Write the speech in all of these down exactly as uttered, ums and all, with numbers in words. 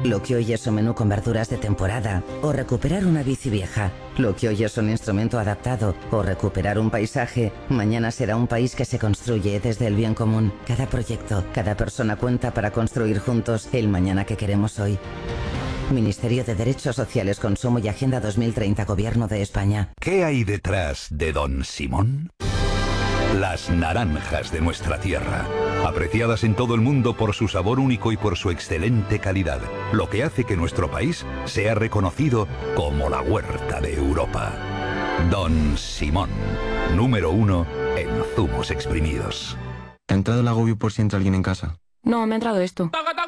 Lo que hoy es un menú con verduras de temporada o recuperar una bici vieja. Lo que hoy es un instrumento adaptado o recuperar un paisaje, mañana será un país que se construye desde el bien común. Cada proyecto, cada persona cuenta para construir juntos el mañana que queremos hoy. Ministerio de Derechos Sociales, Consumo y Agenda dos mil treinta, Gobierno de España. ¿Qué hay detrás de Don Simón? Las naranjas de nuestra tierra, apreciadas en todo el mundo por su sabor único y por su excelente calidad, lo que hace que nuestro país sea reconocido como la huerta de Europa. Don Simón, número uno en zumos exprimidos. ¿Ha entrado el agobio por si entra alguien en casa? No, me ha entrado esto.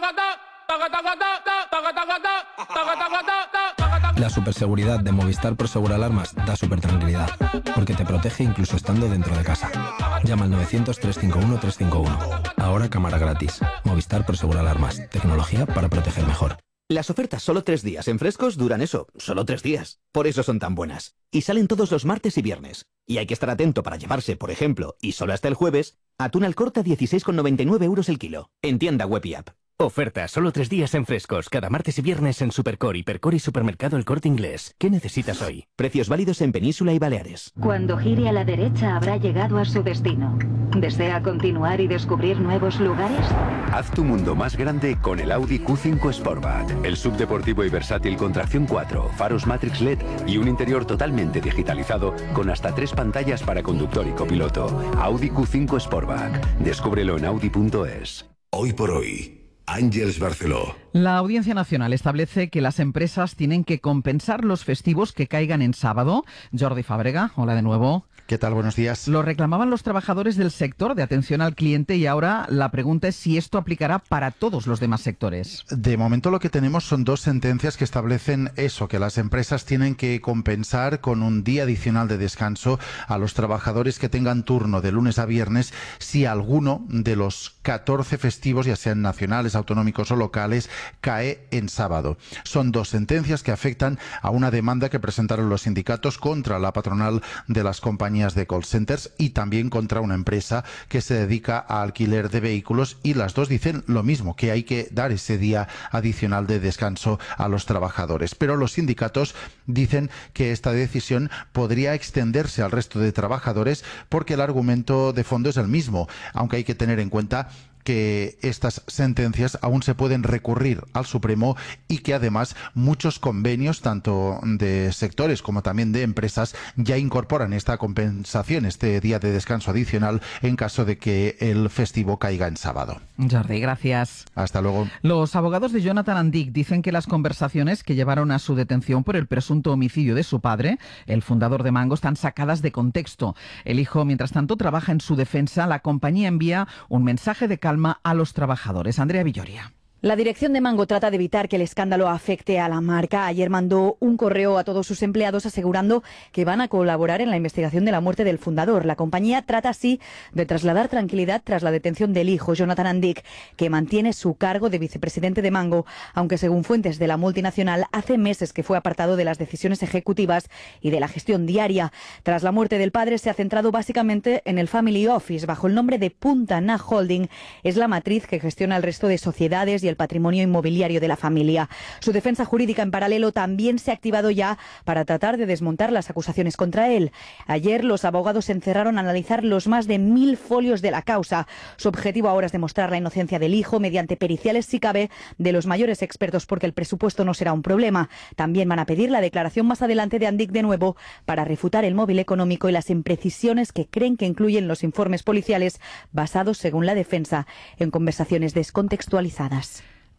La superseguridad de Movistar Prosegur Alarmas da super tranquilidad, porque te protege incluso estando dentro de casa. Llama al novecientos, trescientos cincuenta y uno, trescientos cincuenta y uno. Ahora cámara gratis. Movistar Prosegur Alarmas. Tecnología para proteger mejor. Las ofertas solo tres días en Frescos duran eso, solo tres días. Por eso son tan buenas. Y salen todos los martes y viernes. Y hay que estar atento para llevarse, por ejemplo, y solo hasta el jueves, atún al corte a dieciséis con noventa y nueve euros el kilo. En tienda web y app. Oferta solo tres días en Frescos, cada martes y viernes en Supercore, Hipercore y Supermercado El Corte Inglés. ¿Qué necesitas hoy? Precios válidos en Península y Baleares. Cuando gire a la derecha habrá llegado a su destino. ¿Desea continuar y descubrir nuevos lugares? Haz tu mundo más grande con el Audi Q cinco Sportback. El subdeportivo y versátil con tracción cuatro, faros Matrix L E D y un interior totalmente digitalizado con hasta tres pantallas para conductor y copiloto. Audi Q cinco Sportback. Descúbrelo en audi punto es. Hoy por hoy, Àngels Barceló. La Audiencia Nacional establece que las empresas tienen que compensar los festivos que caigan en sábado. Jordi Fàbrega, hola de nuevo. ¿Qué tal? Buenos días. Lo reclamaban los trabajadores del sector de atención al cliente y ahora la pregunta es si esto aplicará para todos los demás sectores. De momento lo que tenemos son dos sentencias que establecen eso, que las empresas tienen que compensar con un día adicional de descanso a los trabajadores que tengan turno de lunes a viernes si alguno de los catorce festivos, ya sean nacionales, autonómicos o locales, cae en sábado. Son dos sentencias que afectan a una demanda que presentaron los sindicatos contra la patronal de las compañías de call centers y también contra una empresa que se dedica a alquiler de vehículos, y las dos dicen lo mismo, que hay que dar ese día adicional de descanso a los trabajadores. Pero los sindicatos dicen que esta decisión podría extenderse al resto de trabajadores porque el argumento de fondo es el mismo, aunque hay que tener en cuenta que estas sentencias aún se pueden recurrir al Supremo y que además muchos convenios, tanto de sectores como también de empresas, ya incorporan esta compensación, este día de descanso adicional en caso de que el festivo caiga en sábado. Jordi, gracias. Hasta luego. Los abogados de Jonathan Andic dicen que las conversaciones que llevaron a su detención por el presunto homicidio de su padre, el fundador de Mango, están sacadas de contexto. El hijo, mientras tanto, trabaja en su defensa. La compañía envía un mensaje de calma a los trabajadores. Andrea Villoria. La dirección de Mango trata de evitar que el escándalo afecte a la marca. Ayer mandó un correo a todos sus empleados asegurando que van a colaborar en la investigación de la muerte del fundador. La compañía trata así de trasladar tranquilidad tras la detención del hijo, Jonathan Andic, que mantiene su cargo de vicepresidente de Mango, aunque según fuentes de la multinacional hace meses que fue apartado de las decisiones ejecutivas y de la gestión diaria. Tras la muerte del padre se ha centrado básicamente en el Family Office, bajo el nombre de Punta Na Holding. Es la matriz que gestiona el resto de sociedades y el patrimonio inmobiliario de la familia. Su defensa jurídica en paralelo también se ha activado ya para tratar de desmontar las acusaciones contra él. Ayer los abogados se encerraron a analizar los más de mil folios de la causa. Su objetivo ahora es demostrar la inocencia del hijo mediante periciales, si cabe, de los mayores expertos, porque el presupuesto no será un problema. También van a pedir la declaración más adelante de Andic de nuevo para refutar el móvil económico y las imprecisiones que creen que incluyen los informes policiales basados, según la defensa, en conversaciones descontextualizadas.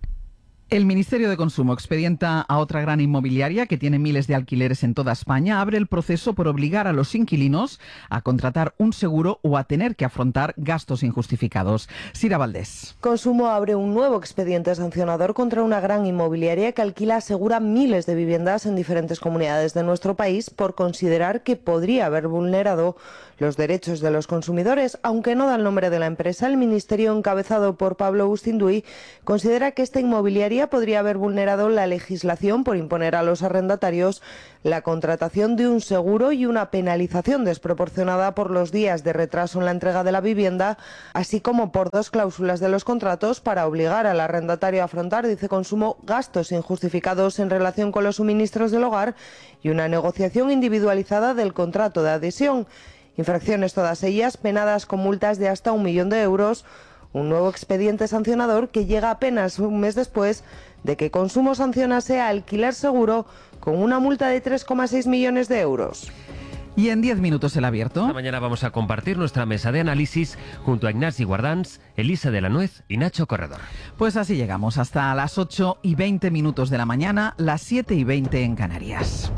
El Ministerio de Consumo expedienta a otra gran inmobiliaria que tiene miles de alquileres en toda España. Abre el proceso por obligar a los inquilinos a contratar un seguro o a tener que afrontar gastos injustificados. Sira Valdés. Consumo abre un nuevo expediente sancionador contra una gran inmobiliaria que alquila, asegura, miles de viviendas en diferentes comunidades de nuestro país por considerar que podría haber vulnerado los derechos de los consumidores. Aunque no da el nombre de la empresa, el Ministerio, encabezado por Pablo Bustinduy, considera que esta inmobiliaria inmobiliaria podría haber vulnerado la legislación por imponer a los arrendatarios la contratación de un seguro y una penalización desproporcionada por los días de retraso en la entrega de la vivienda, así como por dos cláusulas de los contratos para obligar al arrendatario a afrontar, dice Consumo, gastos injustificados en relación con los suministros del hogar y una negociación individualizada del contrato de adhesión. Infracciones todas ellas penadas con multas de hasta un millón de euros. Un nuevo expediente sancionador que llega apenas un mes después de que Consumo sancionase a Alquiler Seguro con una multa de tres coma seis millones de euros. Y en diez minutos el abierto. Esta mañana vamos a compartir nuestra mesa de análisis junto a Ignasi Guardans, Elisa de la Nuez y Nacho Corredor. Pues así llegamos hasta las ocho y veinte minutos de la mañana, las siete y veinte en Canarias.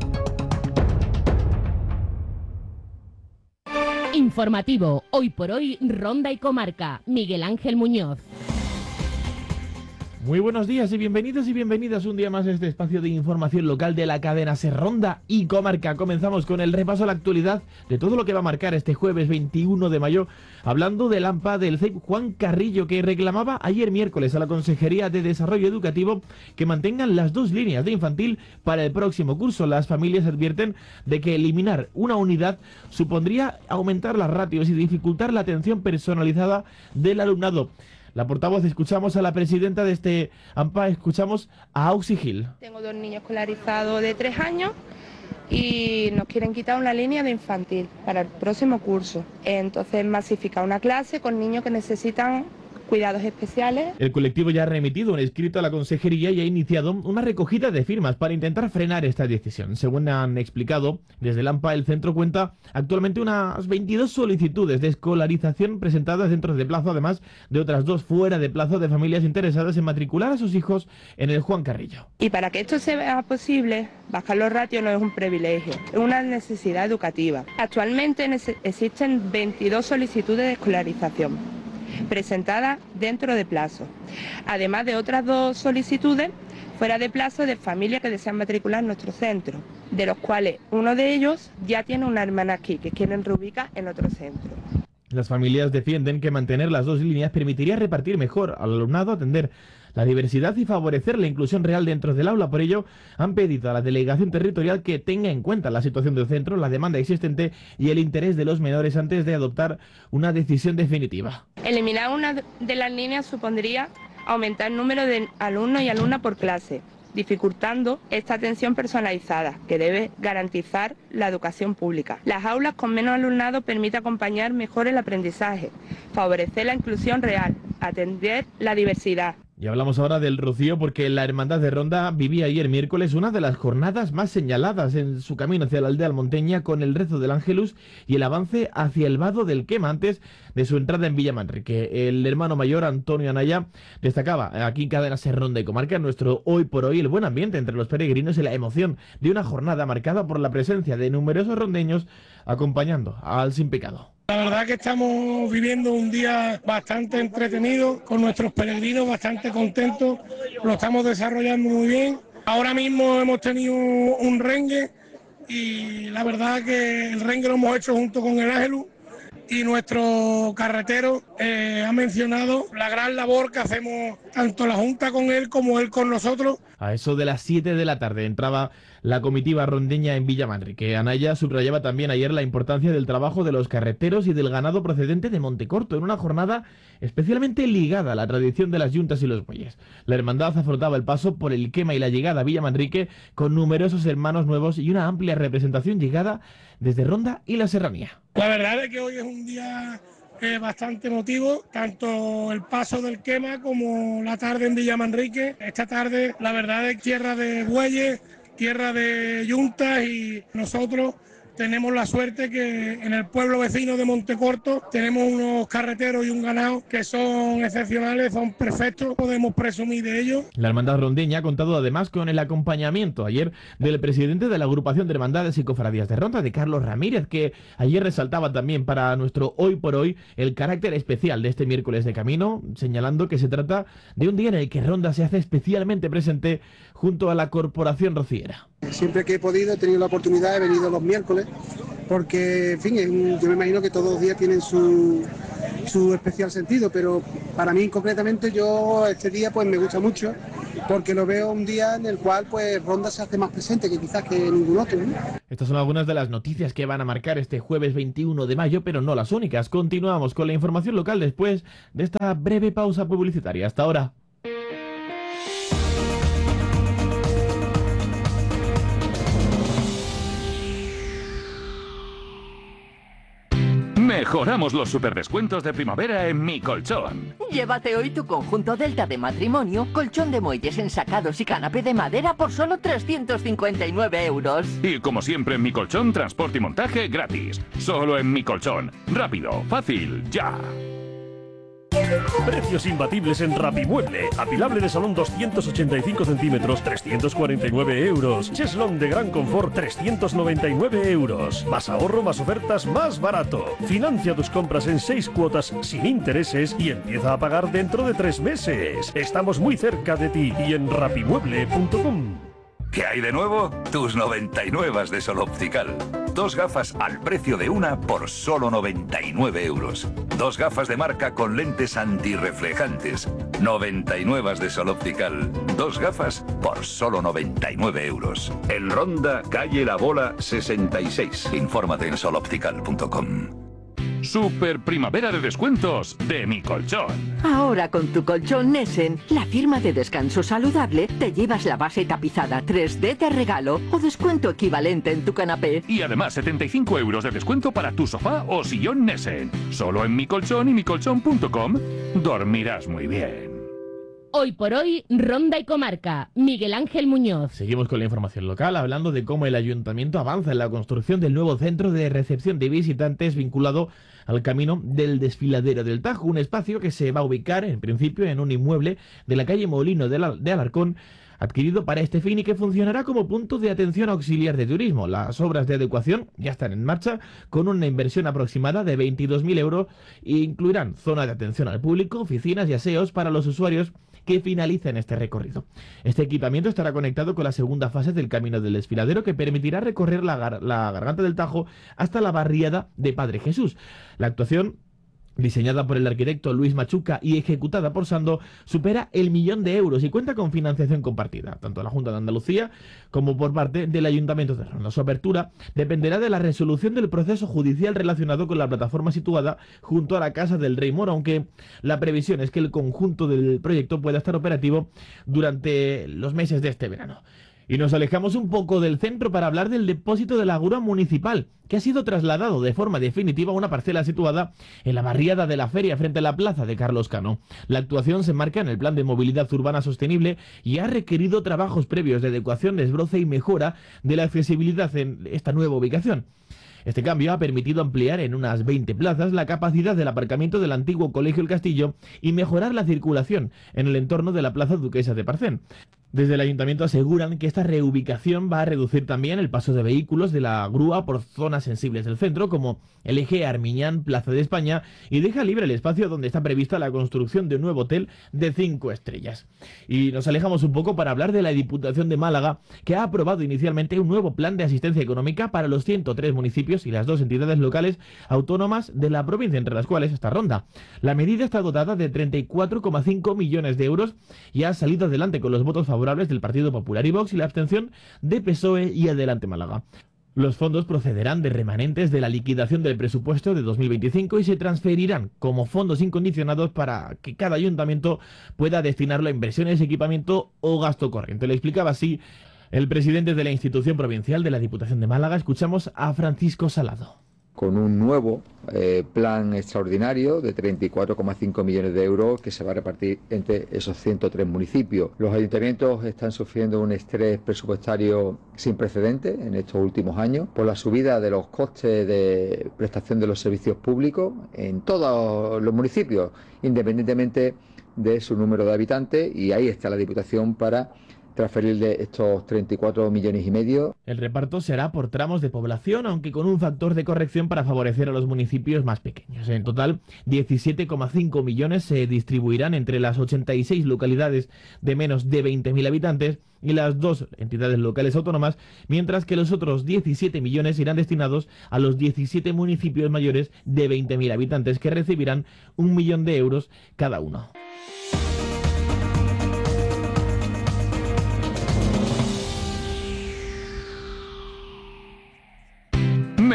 Informativo, hoy por hoy, Ronda y Comarca. Miguel Ángel Muñoz. Muy buenos días y bienvenidos y bienvenidas un día más a este espacio de información local de la cadena SER Ronda y Comarca. Comenzamos con el repaso a la actualidad de todo lo que va a marcar este jueves veintiuno de mayo, hablando del AMPA del C E I P Juan Carrillo, que reclamaba ayer miércoles a la Consejería de Desarrollo Educativo que mantengan las dos líneas de infantil para el próximo curso. Las familias advierten de que eliminar una unidad supondría aumentar las ratios y dificultar la atención personalizada del alumnado. La portavoz, escuchamos a la presidenta de este AMPA, escuchamos a Auxi Gil. Tengo dos niños escolarizados de tres años y nos quieren quitar una línea de infantil para el próximo curso. Entonces masificar una clase con niños que necesitan cuidados especiales. El colectivo ya ha remitido un escrito a la consejería y ha iniciado una recogida de firmas para intentar frenar esta decisión. Según han explicado, desde el AMPA el centro cuenta actualmente unas veintidós solicitudes de escolarización presentadas dentro de plazo, además de otras dos fuera de plazo de familias interesadas en matricular a sus hijos en el Juan Carrillo. Y para que esto sea posible, bajar los ratios no es un privilegio, es una necesidad educativa. Actualmente existen veintidós solicitudes de escolarización presentada dentro de plazo, además de otras dos solicitudes fuera de plazo de familias que desean matricular en nuestro centro, de los cuales uno de ellos ya tiene una hermana aquí, que quieren reubicar en otro centro. Las familias defienden que mantener las dos líneas permitiría repartir mejor al alumnado, atender la diversidad y favorecer la inclusión real dentro del aula. Por ello, han pedido a la delegación territorial que tenga en cuenta la situación del centro, la demanda existente y el interés de los menores antes de adoptar una decisión definitiva. Eliminar una de las líneas supondría aumentar el número de alumnos y alumnas por clase, dificultando esta atención personalizada que debe garantizar la educación pública. Las aulas con menos alumnado permiten acompañar mejor el aprendizaje, favorecer la inclusión real, atender la diversidad. Y hablamos ahora del Rocío porque la Hermandad de Ronda vivía ayer miércoles una de las jornadas más señaladas en su camino hacia la aldea almonteña, con el rezo del Ángelus y el avance hacia el vado del Quema antes de su entrada en Villa Manrique. El hermano mayor, Antonio Anaya, destacaba aquí en Cadena SER Ronda y Comarca, nuestro hoy por hoy, el buen ambiente entre los peregrinos y la emoción de una jornada marcada por la presencia de numerosos rondeños acompañando al Sin Pecado. La verdad que estamos viviendo un día bastante entretenido, con nuestros peregrinos bastante contentos, lo estamos desarrollando muy bien. Ahora mismo hemos tenido un rengue y la verdad que el rengue lo hemos hecho junto con el Ángelus, y nuestro carretero eh, ha mencionado la gran labor que hacemos tanto la Junta con él como él con nosotros. A eso de las siete de la tarde entraba la comitiva rondeña en Villa Manrique. Anaya subrayaba también ayer la importancia del trabajo de los carreteros y del ganado procedente de Montecorto, en una jornada especialmente ligada a la tradición de las yuntas y los bueyes. La hermandad afrontaba el paso por el Quema y la llegada a Villa Manrique con numerosos hermanos nuevos y una amplia representación llegada desde Ronda y la Serranía. La verdad es que hoy es un día eh, bastante emotivo, tanto el paso del Quema como la tarde en Villa Manrique. Esta tarde, la verdad, es tierra de bueyes, tierra de yuntas, y nosotros tenemos la suerte que en el pueblo vecino de Montecorto tenemos unos carreteros y un ganado que son excepcionales, son perfectos, podemos presumir de ellos. La hermandad rondeña ha contado además con el acompañamiento ayer del presidente de la agrupación de hermandades y cofradías de Ronda, de Carlos Ramírez, que ayer resaltaba también para nuestro hoy por hoy el carácter especial de este miércoles de camino, señalando que se trata de un día en el que Ronda se hace especialmente presente junto a la corporación rociera. Siempre que he podido he tenido la oportunidad, he venido los miércoles, porque en fin, es un, yo me imagino que todos los días tienen su, su especial sentido, pero para mí concretamente yo este día pues me gusta mucho, porque lo veo un día en el cual pues Ronda se hace más presente que quizás que ningún otro, ¿no? Estas son algunas de las noticias que van a marcar este jueves veintiuno de mayo, pero no las únicas. Continuamos con la información local después de esta breve pausa publicitaria. Hasta ahora. Mejoramos los superdescuentos de primavera en Mi Colchón. Llévate hoy tu conjunto Delta de matrimonio, colchón de muelles ensacados y canapé de madera por solo trescientos cincuenta y nueve euros. Y como siempre en Mi Colchón, transporte y montaje gratis. Solo en Mi Colchón. Rápido, fácil, ya. Precios imbatibles en Rapimueble. Apilable de salón doscientos ochenta y cinco centímetros, trescientos cuarenta y nueve euros. Cheslón de gran confort, trescientos noventa y nueve euros. Más ahorro, más ofertas, más barato. Financia tus compras en seis cuotas sin intereses y empieza a pagar dentro de tres meses. Estamos muy cerca de ti y en rapimueble punto com. ¿Qué hay de nuevo? Tus noventa y nueve de Sol Optical. Dos gafas al precio de una por solo noventa y nueve euros. Dos gafas de marca con lentes antirreflejantes. noventa y nueve de Sol Optical. Dos gafas por solo noventa y nueve euros. En Ronda, calle La Bola sesenta y seis. Infórmate en sol optical punto com. Super primavera de descuentos de Mi Colchón. Ahora con tu colchón Nessen, la firma de descanso saludable, te llevas la base tapizada tres D de regalo o descuento equivalente en tu canapé. Y además setenta y cinco euros de descuento para tu sofá o sillón Nessen. Solo en Mi Colchón y mi colchón punto com dormirás muy bien. Hoy por hoy, Ronda y Comarca. Miguel Ángel Muñoz. Seguimos con la información local, hablando de cómo el ayuntamiento avanza en la construcción del nuevo centro de recepción de visitantes vinculado al camino del Desfiladero del Tajo, un espacio que se va a ubicar, en principio, en un inmueble de la calle Molino de, la, de Alarcón, adquirido para este fin y que funcionará como punto de atención auxiliar de turismo. Las obras de adecuación ya están en marcha con una inversión aproximada de veintidós mil euros e incluirán zona de atención al público, oficinas y aseos para los usuarios que finalicen este recorrido. Este equipamiento estará conectado con la segunda fase del camino del Desfiladero, que permitirá recorrer la, gar la Garganta del Tajo hasta la barriada de Padre Jesús. La actuación, diseñada por el arquitecto Luis Machuca y ejecutada por Sando, supera el millón de euros y cuenta con financiación compartida, tanto de la Junta de Andalucía como por parte del Ayuntamiento de Ronda. Su apertura dependerá de la resolución del proceso judicial relacionado con la plataforma situada junto a la Casa del Rey Moro, aunque la previsión es que el conjunto del proyecto pueda estar operativo durante los meses de este verano. Y nos alejamos un poco del centro para hablar del depósito de la grúa municipal, que ha sido trasladado de forma definitiva a una parcela situada en la barriada de la Feria frente a la plaza de Carlos Cano. La actuación se enmarca en el Plan de Movilidad Urbana Sostenible y ha requerido trabajos previos de adecuación, desbroce y mejora de la accesibilidad en esta nueva ubicación. Este cambio ha permitido ampliar en unas veinte plazas la capacidad del aparcamiento del antiguo Colegio El Castillo y mejorar la circulación en el entorno de la Plaza Duquesa de Parcén. Desde el Ayuntamiento aseguran que esta reubicación va a reducir también el paso de vehículos de la grúa por zonas sensibles del centro, como el eje Armiñán, Plaza de España, y deja libre el espacio donde está prevista la construcción de un nuevo hotel de cinco estrellas. Y nos alejamos un poco para hablar de la Diputación de Málaga, que ha aprobado inicialmente un nuevo plan de asistencia económica para los ciento tres municipios y las dos entidades locales autónomas de la provincia, entre las cuales está Ronda. La medida está dotada de treinta y cuatro coma cinco millones de euros y ha salido adelante con los votos favorables del Partido Popular y Vox y la abstención de P S O E y Adelante Málaga. Los fondos procederán de remanentes de la liquidación del presupuesto de dos mil veinticinco y se transferirán como fondos incondicionados para que cada ayuntamiento pueda destinarlo a inversiones, equipamiento o gasto corriente. Le explicaba así el presidente de la institución provincial de la Diputación de Málaga. Escuchamos a Francisco Salado. Con un nuevo eh, plan extraordinario de treinta y cuatro coma cinco millones de euros que se va a repartir entre esos ciento tres municipios. Los ayuntamientos están sufriendo un estrés presupuestario sin precedentes en estos últimos años por la subida de los costes de prestación de los servicios públicos en todos los municipios, independientemente de su número de habitantes, y ahí está la Diputación para transferirle estos treinta y cuatro millones y medio. El reparto se hará por tramos de población, aunque con un factor de corrección para favorecer a los municipios más pequeños. En total, diecisiete coma cinco millones se distribuirán entre las ochenta y seis localidades de menos de veinte mil habitantes y las dos entidades locales autónomas, mientras que los otros diecisiete millones irán destinados a los diecisiete municipios mayores de veinte mil habitantes, que recibirán un millón de euros cada uno.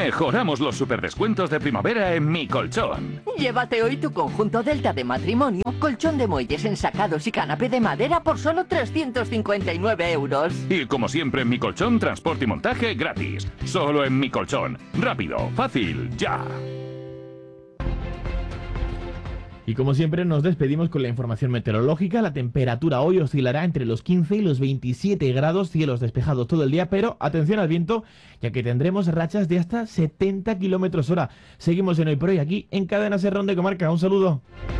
Mejoramos los superdescuentos de primavera en Mi Colchón. Llévate hoy tu conjunto Delta de matrimonio, colchón de muelles ensacados y canapé de madera por solo trescientos cincuenta y nueve euros. Y como siempre en Mi Colchón, transporte y montaje gratis. Solo en Mi Colchón. Rápido, fácil, ya. Y como siempre nos despedimos con la información meteorológica. La temperatura hoy oscilará entre los quince y los veintisiete grados, cielos despejados todo el día, pero atención al viento, ya que tendremos rachas de hasta setenta kilómetros hora. Seguimos en Hoy por Hoy aquí en Cadena Ser Ronda y Comarca. Un saludo.